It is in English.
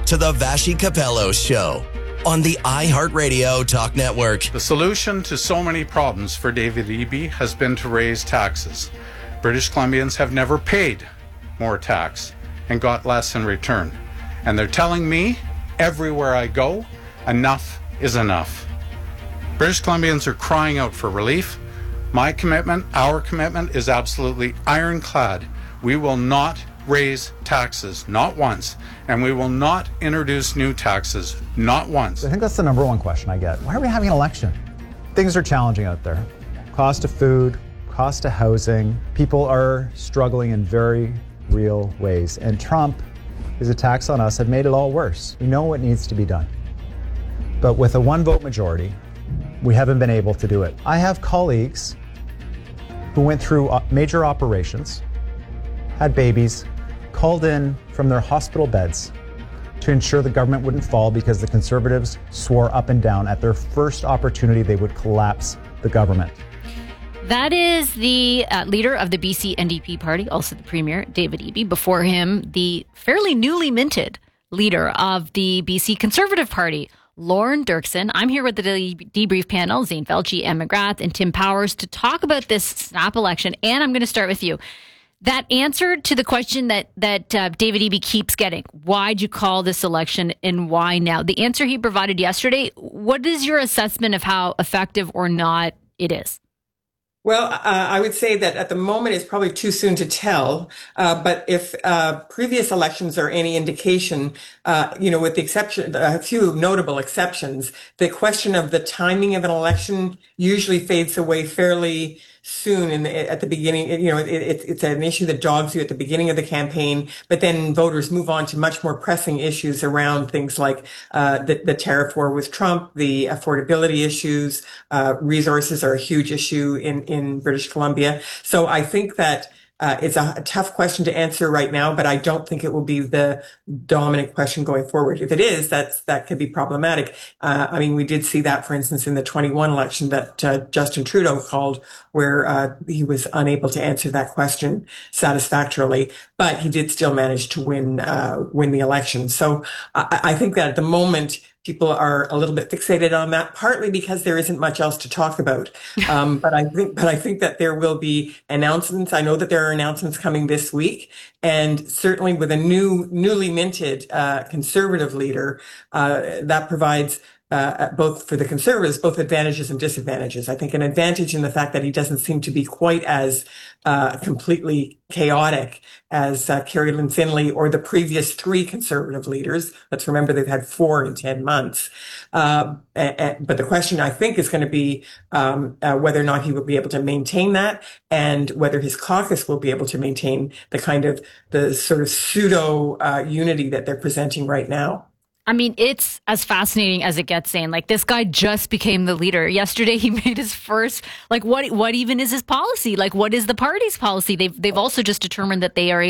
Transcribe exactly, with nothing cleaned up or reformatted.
to the Vashi Capello Show on the iHeartRadio Talk Network. The solution to so many problems for David Eby has been to raise taxes. British Columbians have never paid more tax and got less in return. And they're telling me everywhere I go, enough is enough. British Columbians are crying out for relief. My commitment, our commitment, is absolutely ironclad. We will not raise taxes, not once, and we will not introduce new taxes, not once. I think that's the number one question I get. Why are we having an election? Things are challenging out there. Cost of food, cost of housing. People are struggling in very real ways. And Trump, his attacks on us have made it all worse. We know what needs to be done. But with a one-vote majority, we haven't been able to do it. I have colleagues who went through major operations, had babies, called in from their hospital beds to ensure the government wouldn't fall because the Conservatives swore up and down at their first opportunity they would collapse the government. That is the uh, leader of the B C N D P party, also the Premier, David Eby. Before him, the fairly newly minted leader of the B C Conservative Party, Lorne Dirksen. I'm here with the debrief panel, Zane Felci, Anne McGrath, and Tim Powers, to talk about this snap election. And I'm going to start with you. That answer to the question that that uh, David Eby keeps getting, why'd you call this election and why now? The answer he provided yesterday, what is your assessment of how effective or not it is? Well, uh, I would say that at the moment it's probably too soon to tell. Uh, but if uh, previous elections are any indication, uh, you know, with the exception, a few notable exceptions, the question of the timing of an election usually fades away fairly soon in the, at the beginning. You know, it, it, it's an issue that dogs you at the beginning of the campaign, but then voters move on to much more pressing issues around things like uh, the, the tariff war with Trump, the affordability issues. Uh, resources are a huge issue in, in British Columbia. So I think that Uh, it's a, a tough question to answer right now, but I don't think it will be the dominant question going forward. If it is, that's, that could be problematic. Uh, I mean, we did see that, for instance, in the twenty-one election that uh, Justin Trudeau called, where uh, he was unable to answer that question satisfactorily, but he did still manage to win, uh, win the election. So I, I think that at the moment, people are a little bit fixated on that, partly because there isn't much else to talk about. Um, but I think, but I think that there will be announcements. I know that there are announcements coming this week, and certainly with a new, newly minted uh, Conservative leader, uh, that provides uh, both for the Conservatives, both advantages and disadvantages. I think an advantage in the fact that he doesn't seem to be quite as uh, completely chaotic as uh, Kerry Lynn Finlay or the previous three Conservative leaders. Let's remember they've had four in ten months. Uh, and, and, but the question, I think, is going to be um, uh, whether or not he will be able to maintain that, and whether his caucus will be able to maintain the kind of the sort of pseudo uh, unity that they're presenting right now. I mean, it's as fascinating as it gets, Zane. Like, this guy just became the leader. Yesterday, he made his first, like, what what even is his policy? Like, what is the party's policy? They've, they've also just determined that they are